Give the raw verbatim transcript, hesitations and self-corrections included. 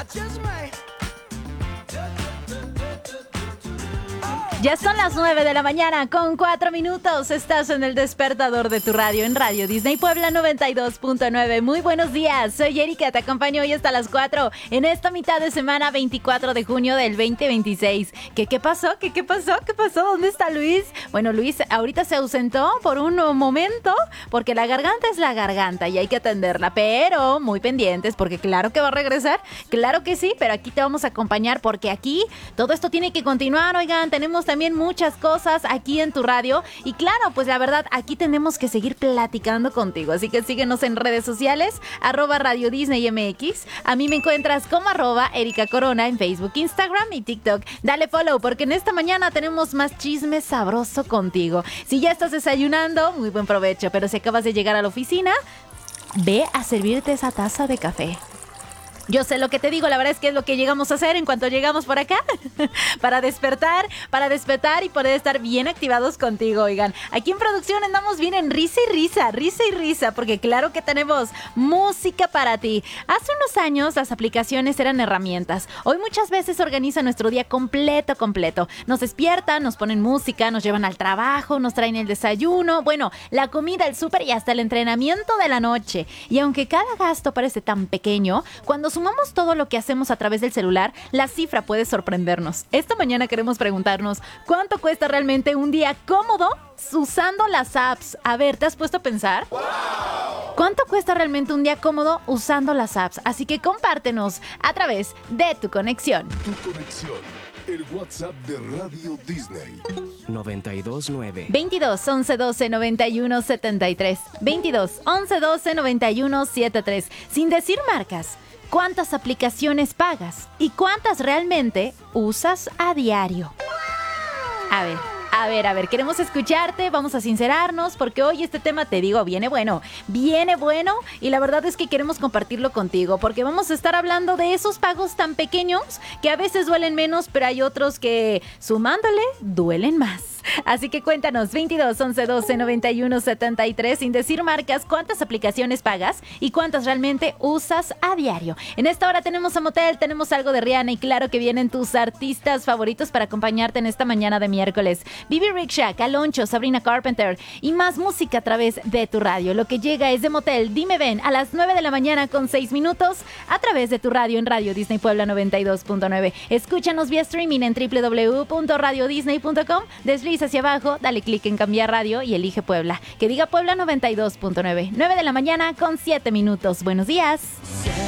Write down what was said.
Ya son las nueve de la mañana con cuatro minutos. Estás en el despertador de tu radio en Radio Disney Puebla noventa y dos punto nueve. Muy buenos días, soy Erika, te acompaño hoy hasta las cuatro en esta mitad de semana veinticuatro de junio del veinte veintiséis. ¿Qué, qué pasó? ¿Qué, qué pasó? ¿Qué pasó? ¿Dónde está Luis? Bueno, Luis ahorita se ausentó por un momento porque la garganta es la garganta y hay que atenderla, pero muy pendientes porque claro que va a regresar, claro que sí, pero aquí te vamos a acompañar porque aquí todo esto tiene que continuar. Oigan, tenemos también muchas cosas aquí en tu radio y claro, pues la verdad aquí tenemos que seguir platicando contigo, así que síguenos en redes sociales, arroba Radio Disney M X. A mí me encuentras como arroba Erika Corona en Facebook, Instagram y TikTok. Dale follow porque en esta mañana tenemos más chisme sabroso contigo. Si ya estás desayunando, muy buen provecho, pero si acabas de llegar a la oficina, ve a servirte esa taza de café. Yo sé lo que te digo, la verdad es que es lo que llegamos a hacer en cuanto llegamos por acá para despertar, para despertar y poder estar bien activados contigo, oigan. Aquí en producción andamos bien en risa y risa, risa y risa, porque claro que tenemos música para ti. Hace unos años las aplicaciones eran herramientas. Hoy muchas veces organizan nuestro día completo, completo. Nos despiertan, nos ponen música, nos llevan al trabajo, nos traen el desayuno, bueno, la comida, el súper y hasta el entrenamiento de la noche. Y aunque cada gasto parece tan pequeño, cuando sumamos todo lo que hacemos a través del celular, la cifra puede sorprendernos. Esta mañana queremos preguntarnos, ¿cuánto cuesta realmente un día cómodo usando las apps? A ver, ¿te has puesto a pensar? ¡Wow! ¿Cuánto cuesta realmente un día cómodo usando las apps? Así que compártenos a través de tu conexión. Tu conexión. El WhatsApp de Radio Disney. noventa y dos nueve. veintidós, once, doce, noventa y uno, setenta y tres. veintidós, once, doce, noventa y uno, setenta y tres. Sin decir marcas, ¿cuántas aplicaciones pagas? ¿Y cuántas realmente usas a diario? A ver, a ver, a ver, queremos escucharte, vamos a sincerarnos, porque hoy este tema, te digo, viene bueno, viene bueno, y la verdad es que queremos compartirlo contigo, porque vamos a estar hablando de esos pagos tan pequeños que a veces duelen menos, pero hay otros que, sumándole, duelen más. Así que cuéntanos, veintidós, once, doce, noventa y uno, setenta y tres, sin decir marcas, ¿cuántas aplicaciones pagas y cuántas realmente usas a diario? En esta hora tenemos a Motel, tenemos algo de Rihanna y claro que vienen tus artistas favoritos para acompañarte en esta mañana de miércoles. Bibi Rexha, Caloncho, Sabrina Carpenter y más música a través de tu radio. Lo que llega es de Motel, Dime Ven, a las nueve de la mañana con seis minutos a través de tu radio en Radio Disney Puebla noventa y dos punto nueve. Escúchanos vía streaming en doble u doble u doble u punto radio disney punto com. Desliza hacia abajo, dale clic en cambiar radio y elige Puebla. Que diga Puebla noventa y dos punto nueve. nueve de la mañana con siete minutos. Buenos días.